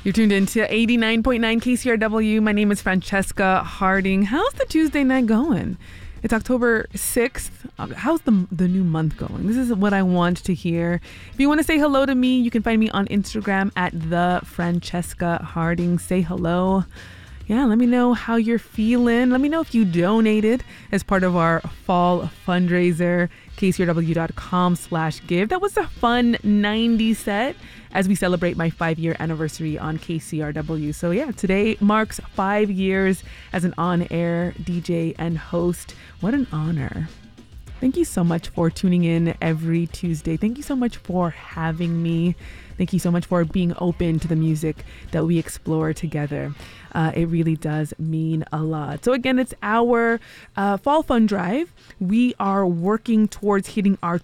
You're tuned into 89.9 KCRW. My name is Francesca Harding. How's the Tuesday night going? It's October 6th. How's the new month going? This is what I want to hear. If you want to say hello to me, you can find me on Instagram at the Francesca Harding. Say hello. Yeah, let me know how you're feeling. Let me know if you donated as part of our fall fundraiser, kcrw.com/give. That was a fun 90s set as we celebrate my 5-year anniversary on KCRW. So yeah, today marks 5 years as an on-air DJ and host. What an honor. Thank you so much for tuning in every Tuesday. Thank you so much for having me. Thank you so much for being open to the music that we explore together. It really does mean a lot. So again, it's our Fall Fund Drive. We are working towards hitting our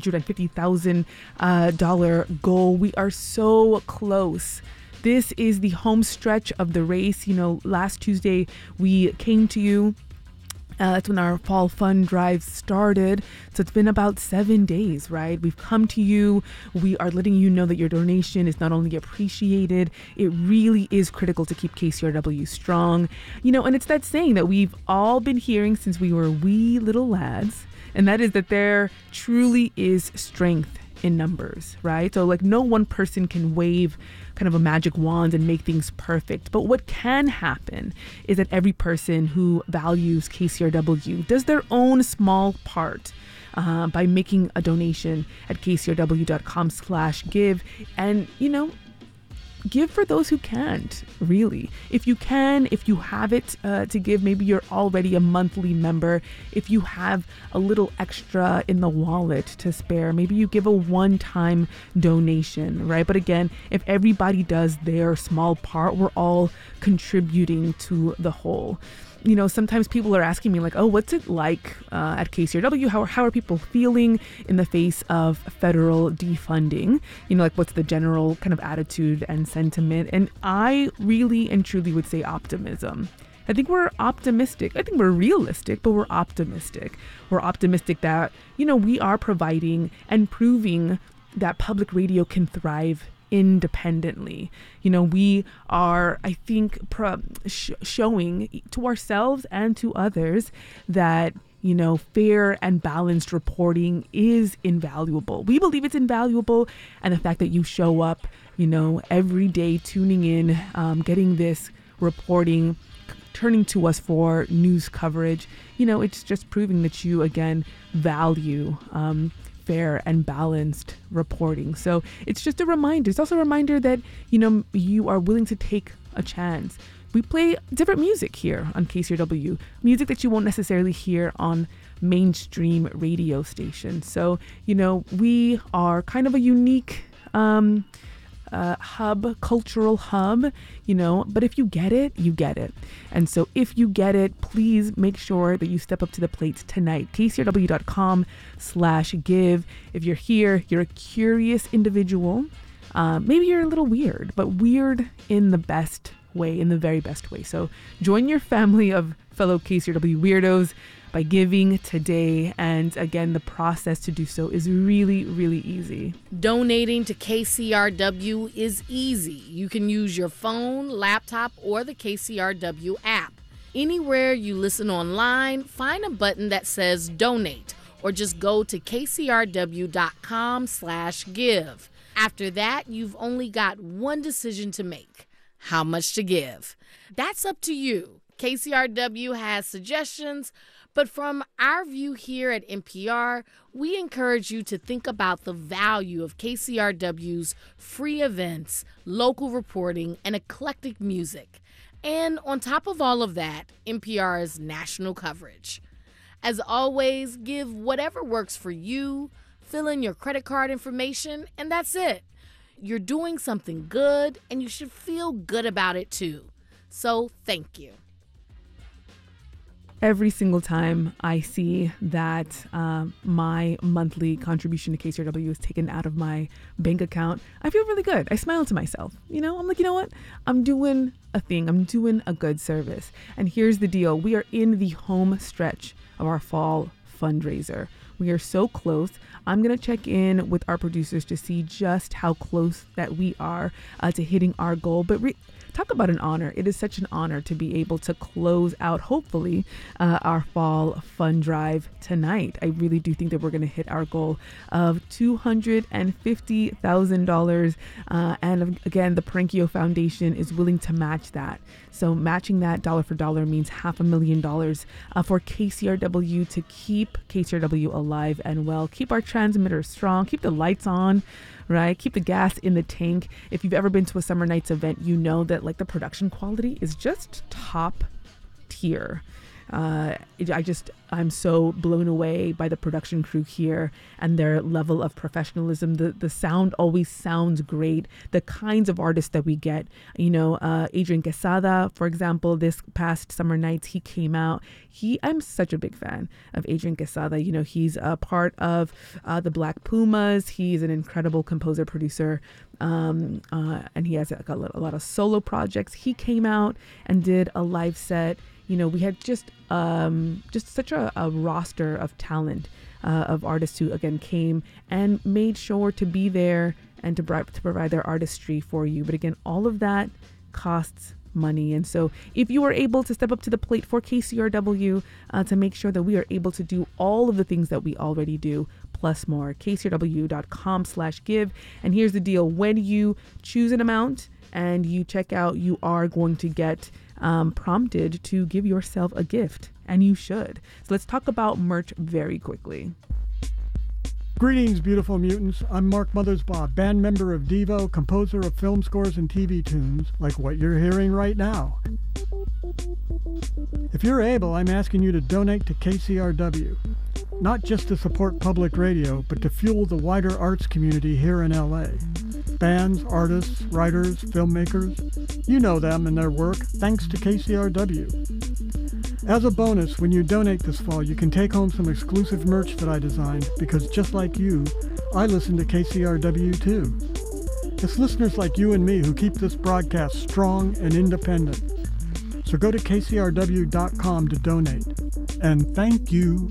$250,000 goal. We are so close. This is the home stretch of the race. You know, last Tuesday we came to you. That's when our Fall Fund Drive started. So it's been about 7 days, right? We've come to you. We are letting you know that your donation is not only appreciated, it really is critical to keep KCRW strong. You know, and it's that saying that we've all been hearing since we were wee little lads, and that is that there truly is strength in numbers, right? So like no one person can wave kind of a magic wand and make things perfect. But what can happen is that every person who values KCRW does their own small part by making a donation at kcrw.com/give. And, you know, give for those who can't, really. If you can, if you have it to give, maybe you're already a monthly member. If you have a little extra in the wallet to spare, maybe you give a one-time donation, right? But again, if everybody does their small part, we're all contributing to the whole. You know, sometimes people are asking me like, oh, what's it like at KCRW? How are people feeling in the face of federal defunding? You know, like what's the general kind of attitude and sentiment? And I really and truly would say optimism. I think we're optimistic. I think we're realistic, but we're optimistic. We're optimistic that, you know, we are providing and proving that public radio can thrive independently. You know, we are, I think, showing to ourselves and to others that, you know, fair and balanced reporting is invaluable. We believe it's invaluable. And the fact that you show up, you know, every day tuning in, getting this reporting, turning to us for news coverage, you know, it's just proving that you, again, value fair and balanced reporting. So it's just a reminder. It's also a reminder that, you know, you are willing to take a chance. We play different music here on KCRW, music that you won't necessarily hear on mainstream radio stations. So, you know, we are kind of a unique cultural hub, you know, but if you get it, you get it. And so if you get it, please make sure that you step up to the plate tonight. kcrw.com/give. If you're here, you're a curious individual. Maybe you're a little weird, but weird in the best way, in the very best way. So join your family of fellow KCRW weirdos by giving today. And again, the process to do so is really, really easy. Donating to KCRW is easy. You can use your phone, laptop, or the KCRW app. Anywhere you listen online, find a button that says donate, or just go to kcrw.com/give. After that, you've only got one decision to make: how much to give. That's up to you. KCRW has suggestions, but from our view here at NPR, we encourage you to think about the value of KCRW's free events, local reporting, and eclectic music. And on top of all of that, NPR's national coverage. As always, give whatever works for you, fill in your credit card information, and that's it. You're doing something good, and you should feel good about it too. So thank you. Every single time I see that my monthly contribution to KCRW is taken out of my bank account, I feel really good. I smile to myself. You know, I'm like, you know what? I'm doing a thing. I'm doing a good service. And here's the deal. We are in the home stretch of our fall fundraiser. We are so close. I'm going to check in with our producers to see just how close that we are to hitting our goal. But talk about an honor. It is such an honor to be able to close out, hopefully, our fall fund drive tonight. I really do think that we're going to hit our goal of $250,000. And again, the Perenchio Foundation is willing to match that. So matching that dollar for dollar means $500,000 for KCRW to keep KCRW alive and well, keep our transmitters strong, keep the lights on, right? Keep the gas in the tank. If you've ever been to a Summer Nights event, you know that like the production quality is just top tier. I'm so blown away by the production crew here and their level of professionalism. The sound always sounds great. The kinds of artists that we get, Adrian Quesada, for example, this past Summer Nights, he came out. I'm such a big fan of Adrian Quesada. He's a part of the Black Pumas. He's an incredible composer, producer, and he has a lot of solo projects. He came out and did a live set. We had just such a roster of talent of artists who, again, came and made sure to be there and to provide their artistry for you. But again, all of that costs money. And so if you are able to step up to the plate for KCRW to make sure that we are able to do all of the things that we already do, plus more, kcrw.com/give. And here's the deal. When you choose an amount and you check out, you are going to get prompted to give yourself a gift, and you should. So let's talk about merch very quickly. Greetings, beautiful mutants. I'm Mark Mothersbaugh, band member of Devo, composer of film scores and TV tunes, like what you're hearing right now. If you're able, I'm asking you to donate to KCRW, not just to support public radio, but to fuel the wider arts community here in LA. Bands, artists, writers, filmmakers, you know them and their work, thanks to KCRW. As a bonus, when you donate this fall, you can take home some exclusive merch that I designed, because just like you, I listen to KCRW too. It's listeners like you and me who keep this broadcast strong and independent. So go to kcrw.com to donate. And thank you.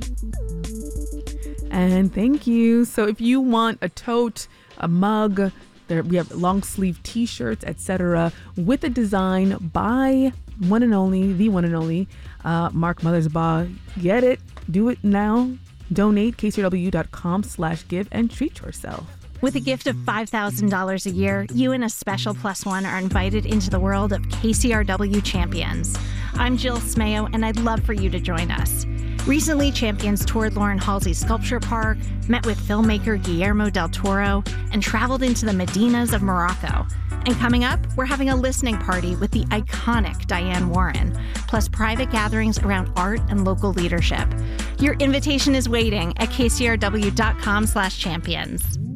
And thank you. So if you want a tote, a mug, we have long sleeve t-shirts, etc., with a design by the one and only Mark Mothersbaugh. Get it, do it now. Donate kcrw.com/give and treat yourself. With a gift of $5,000 a year, you and a special plus one are invited into the world of KCRW Champions. I'm Jill Smayo, and I'd love for you to join us. Recently, Champions toured Lauren Halsey's Sculpture Park, met with filmmaker Guillermo del Toro, and traveled into the Medinas of Morocco. And coming up, we're having a listening party with the iconic Diane Warren, plus private gatherings around art and local leadership. Your invitation is waiting at kcrw.com/champions.